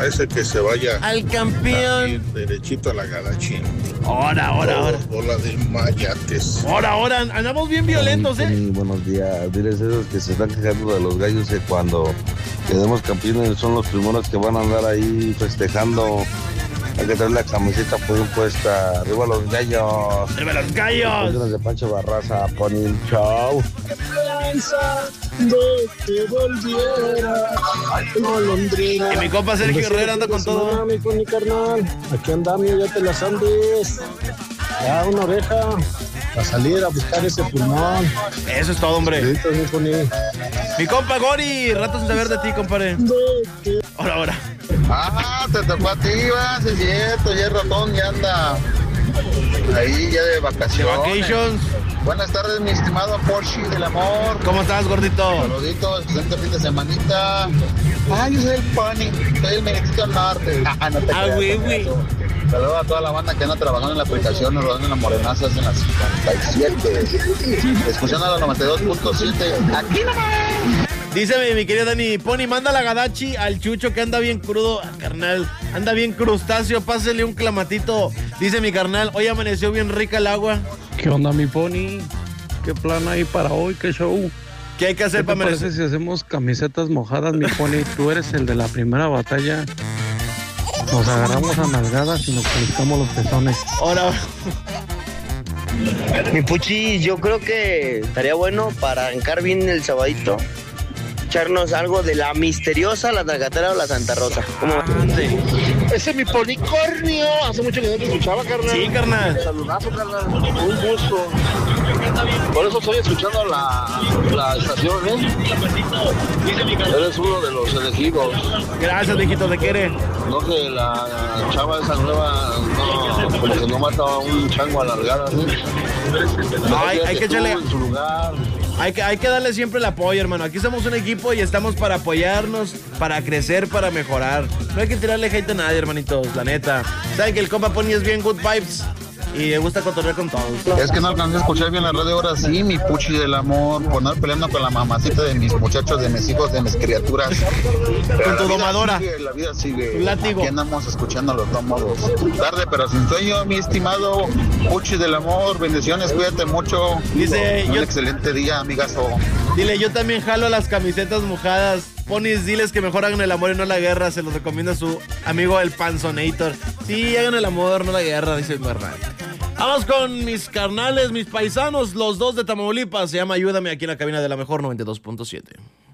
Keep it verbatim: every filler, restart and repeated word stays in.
a ese que se vaya al campeón derechito a la Gadachín. Ahora, ahora, ahora. Bola de mayates. Ahora, ahora, andamos bien violentos, ¿eh? Muy buenos días. Diles a esos que se están quejando de los gallos que cuando quedemos campeones son los primeros que van a andar ahí festejando. Hay que traer la camiseta por puesta. Arriba los gallos. Arriba los gallos. De Pancho Barraza, Pony Show. De que volviera golondrina. Y mi compa Sergio Herrera anda con todo. Mi con mi carnal, aquí andamos, ya te las andes. Ya una oreja para salir a buscar ese pulmón. Eso es todo, hombre. Listo, mi, pony. Mi compa Gori, rato sin saber de ti, compadre. Ahora, ahora. Ah, te tocó a ti, vas, es cierto, ya el ratón ya anda ahí ya de vacaciones. Vacations. Buenas tardes, mi estimado Porsche del amor. ¿Cómo estás, gordito? Saluditos, excelente fin de semanita. Ah, yo soy el Pony, soy el Merecito Norte. Ah, no te ah, güey, güey. Saludos a toda la banda que anda trabajando en la aplicación, nos rodando en la Morenazas en las cincuenta y siete. Escuchando a la noventa y dos punto siete. Aquí nomás. Díceme, mi querido Dani, Pony, manda la Gadachi al Chucho que anda bien crudo, carnal. Anda bien crustáceo, pásele un clamatito. Dice mi carnal, hoy amaneció bien rica el agua. ¿Qué onda, mi Pony? ¿Qué plan hay para hoy? ¿Qué show? ¿Qué hay que hacer ¿Qué para te merecer? parece si hacemos camisetas mojadas, mi Pony? Tú eres el de la primera batalla. Nos agarramos a nalgadas y nos pellizcamos los pezones. Ahora. Mi Puchi, yo creo que estaría bueno para arrancar bien el sabadito echarnos algo de la misteriosa, la Tragatera o la Santa Rosa. ¿Cómo? Ande. Ese es mi policornio. Hace mucho que no te escuchaba, carnal. Sí, carnal. Saludazo, carnal. Un gusto. Por eso estoy escuchando la, la estación, ¿eh? Eres uno de los elegidos. Gracias, mijito, te quiere. No que la chava esa nueva, no, como que no mata a un chango a largadas, ¿eh? No, hay, hay que echarle... En su lugar. Hay que, hay que darle siempre el apoyo, hermano. Aquí somos un equipo y estamos para apoyarnos, para crecer, para mejorar. No hay que tirarle hate a nadie, hermanitos, la neta. Saben que el compa Pony es bien good vibes y le gusta cotorrear con todos. Es que no alcancé a escuchar bien la radio ahora sí, mi Puchi del amor, por andar peleando con la mamacita de mis muchachos, de mis hijos, de mis criaturas. Pero con tu la vida domadora. Sigue, la vida sigue. Tu látigo. Aquí andamos escuchando los dos modos. Tarde pero sin sueño, mi estimado Puchi del amor. Bendiciones, cuídate mucho. Dice, Un yo- excelente día, amigazo. Dile, yo también jalo las camisetas mojadas. Ponis, diles que mejor hagan el amor y no la guerra. Se los recomienda su amigo el Panzonator. Sí, hagan el amor, no la guerra, dice mi carnal. Vamos con mis carnales, mis paisanos, los dos de Tamaulipas. Se llama Ayúdame aquí en la cabina de la mejor noventa y dos punto siete.